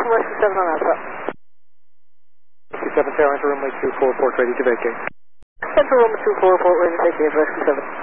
from Whiskey 7 on Alpha. Whiskey 7, Tower, enter runway 24, port ready to vacate. Enter runway 24, port ready to vacate, Whiskey 7.